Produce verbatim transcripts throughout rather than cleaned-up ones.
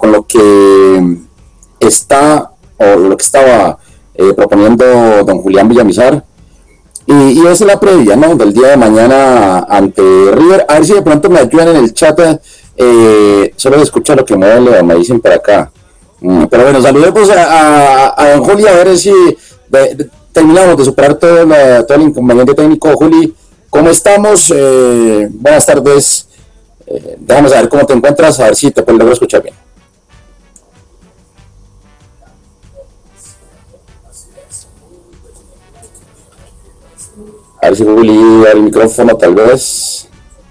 con lo que está, o lo que estaba eh, proponiendo don Julián Villamizar. Y, y esa es la previa, ¿no?, del día de mañana ante River. A ver si de pronto me ayudan en el chat. Eh, solo se escucha lo que me, me dicen por acá. Mm, pero bueno, saludemos a, a, a don Juli, a ver si de, de, terminamos de superar todo, la, todo el inconveniente técnico. Juli, ¿cómo estamos? Eh, buenas tardes. Eh, déjame saber cómo te encuentras, a ver si te puedo lograr escuchar bien. A ver si Juli da el micrófono, tal vez.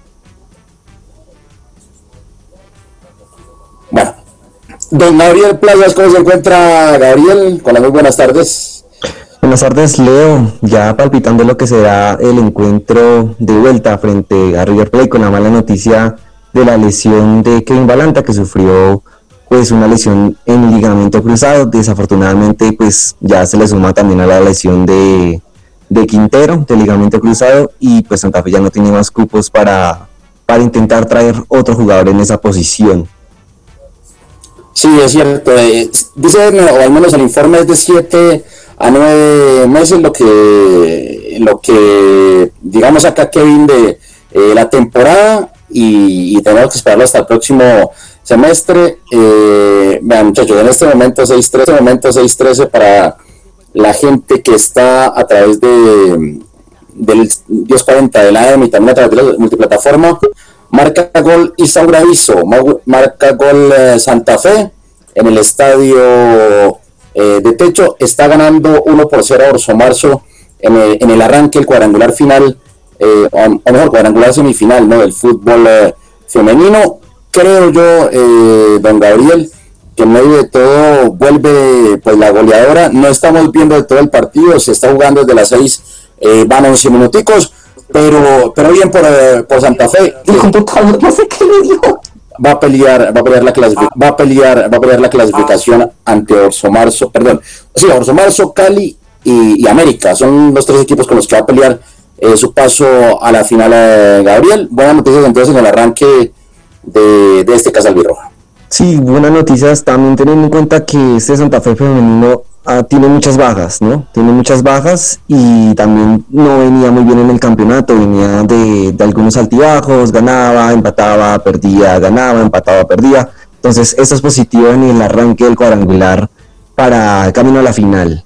Bueno, don Gabriel Playas, ¿cómo se encuentra Gabriel? Con las muy buenas tardes. Buenas tardes, Leo. Ya palpitando lo que será el encuentro de vuelta frente a River Plate, con la mala noticia de la lesión de Kevin Balanta, que sufrió pues una lesión en el ligamento cruzado. Desafortunadamente pues ya se le suma también a la lesión de, de Quintero, del ligamento cruzado, y pues Santa Fe ya no tiene más cupos para, para intentar traer otro jugador en esa posición. Sí, es cierto. Eh, dice, o al menos el informe es de siete a nueve meses lo que, lo que digamos acá Kevin de eh, la temporada, y, y tenemos que esperarlo hasta el próximo semestre. Eh, vean, muchachos, en este momento seis trece, momento seis trece para la gente que está a través de del Dios cuarenta de la A M y también a través de la multiplataforma. Marca gol Isaura Iso, marca gol eh, Santa Fe en el estadio eh, de techo. Está ganando uno por cero a Orso Marzo en el, en el arranque, el cuadrangular final, eh, o, o mejor, cuadrangular semifinal, ¿no?, del fútbol eh, femenino. Creo yo, eh, don Gabriel, que en medio de todo vuelve pues la goleadora. No estamos viendo de todo el partido, se está jugando desde las seis, eh, van once minuticos. Pero, pero bien por, eh, por Santa Fe. El computador no sé qué le dijo. Va a pelear, va a pelear la clasificación, va a pelear, va a pelear la clasificación ante Orso Marzo, perdón, sí, Orso Marzo, Cali y, y América. Son los tres equipos con los que va a pelear eh, su paso a la final. Eh, Gabriel, buenas noticias entonces en el arranque de, de este Casalbirroja. Sí, buenas noticias, también teniendo en cuenta que este Santa Fe femenino ah, tiene muchas bajas, ¿no? Tiene muchas bajas y también no venía muy bien en el campeonato, venía de, de algunos altibajos, ganaba, empataba, perdía, ganaba, empataba, perdía. Entonces, esto es positivo en el arranque del cuadrangular para el camino a la final.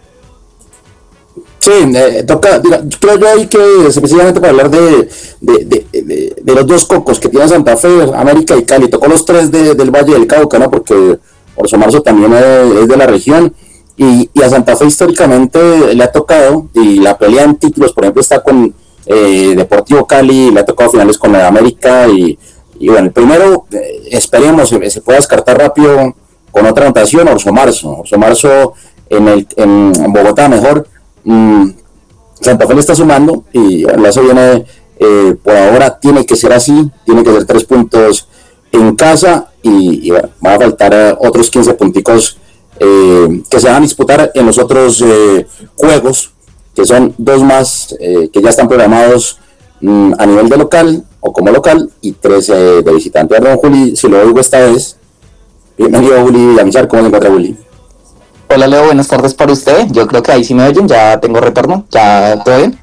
Sí, eh, toca, diga, creo yo ahí que específicamente para hablar de, de, de, de, de los dos cocos que tiene Santa Fe, América y Cali, tocó los tres de, del Valle del Cauca, ¿no?, porque Orso Marzo también es, es de la región, y, y a Santa Fe históricamente le ha tocado, y la pelea en títulos, por ejemplo, está con eh, Deportivo Cali, le ha tocado finales con la América, y, y bueno, el primero, eh, esperemos, se, se pueda descartar rápido con otra anotación, Orso Marzo, Orso Marzo en, el, en Bogotá mejor. Mm, Santa Fe le está sumando y el lazo viene, eh, por ahora tiene que ser así, tiene que ser tres puntos en casa, y, y bueno, van a faltar eh, otros quince punticos eh, que se van a disputar en los otros eh, juegos, que son dos más eh, que ya están programados mm, a nivel de local o como local, y tres eh, de visitante. Perdón, Juli, si lo oigo esta vez. Bienvenido, Juli Villamizar, ¿cómo se encuentra, Juli? Hola, Leo, buenas tardes para usted. Yo creo que ahí sí me oyen, ya tengo retorno, ya todo bien.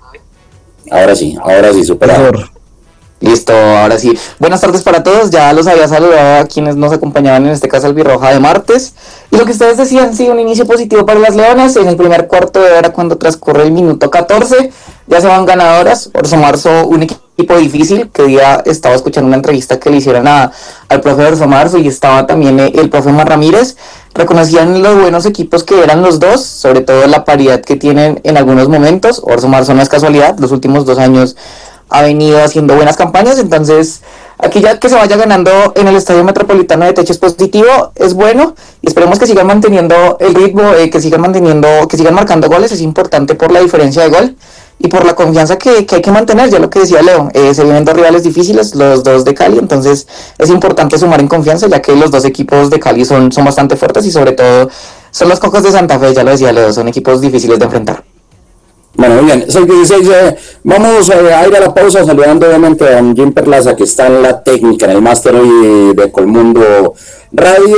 Ahora sí, ahora sí, superado. Listo, ahora sí. Buenas tardes para todos, ya los había saludado a quienes nos acompañaban en este caso Albirroja de martes. Y lo que ustedes decían, sí, un inicio positivo para las Leonas. En el primer cuarto de hora, cuando transcurre el minuto catorce, ya se van ganadoras. Orso Marzo, un equipo difícil, que día estaba escuchando una entrevista que le hicieron a, al profe Orso Marzo, y estaba también el profe Mar Ramírez. Reconocían los buenos equipos que eran los dos, sobre todo la paridad que tienen en algunos momentos. Orso Marzo no es casualidad, los últimos dos años ha venido haciendo buenas campañas, entonces aquí ya que se vaya ganando en el Estadio Metropolitano de Techo es positivo, es bueno, y esperemos que sigan manteniendo el ritmo, eh, que sigan manteniendo, que sigan marcando goles. Es importante por la diferencia de gol y por la confianza que, que hay que mantener. Ya lo que decía Leo, eh, se vienen dos rivales difíciles, los dos de Cali, entonces es importante sumar en confianza, ya que los dos equipos de Cali son, son bastante fuertes, y sobre todo son los Cocos de Santa Fe, ya lo decía Leo, son equipos difíciles de enfrentar. Bueno, muy bien, seis dieciséis, eh, vamos a ir a la pausa saludando obviamente a don Jim Perlaza, que está en la técnica, en el máster hoy de Colmundo Radio.